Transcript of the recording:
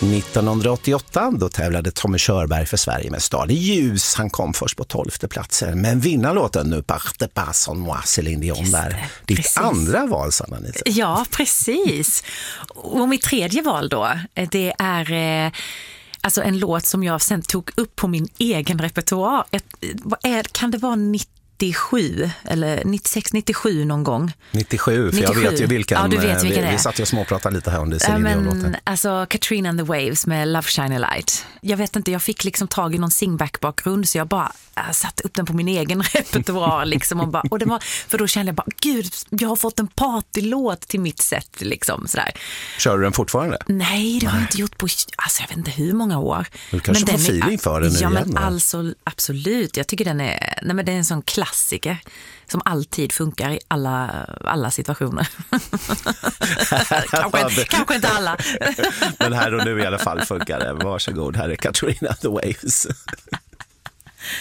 1988 då tävlade Tommy Körberg för Sverige med Stad i ljus. Han kom först på 12:e platser. Men vinnarlåten Nu parte pas en moi, Céline Dion där. Ditt precis. Andra val, Sanna Nilsson. Ja, precis. Och mitt tredje val då, det är alltså en låt som jag sen tog upp på min egen repertoar. Kan det vara 97 eller 96, 97 någon gång? 97, för 97. Jag vet ju vilken. Ja, du vet vilken det är. Vi satt ju och småpratade lite här om det, Céline Dion-låten. Alltså Katrina and the Waves med Love Shine a Light. Jag vet inte, jag fick liksom tag i någon singback-bakgrund så jag bara satte upp den på min egen repertoar liksom och det var, för då kände jag bara, gud, jag har fått en partylåt till mitt sätt liksom sådär. Kör du den fortfarande? Nej, det har jag inte gjort på, alltså jag vet inte hur många år. Du kanske får feeling för den nu igen. Men alltså absolut, jag tycker den är en sån klassiker som alltid funkar i alla situationer. kanske inte alla. Men här och nu i alla fall funkar det. Varsågod, här är Katrina and the Waves.